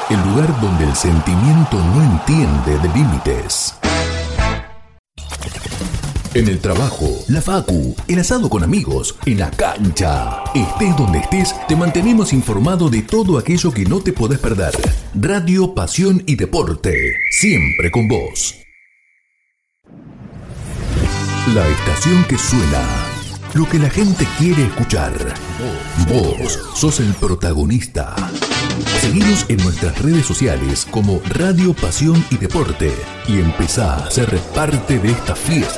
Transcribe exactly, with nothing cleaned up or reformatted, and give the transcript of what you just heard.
el lugar donde el sentimiento no entiende de límites. En el trabajo, la facu, el asado con amigos, en la cancha. Estés donde estés, te mantenemos informado de todo aquello que no te podés perder. Radio, pasión y deporte, siempre con vos. La estación que suena, lo que la gente quiere escuchar. Vos sos el protagonista. Seguinos en nuestras redes sociales como Radio, Pasión y Deporte y empezá a ser parte de esta fiesta.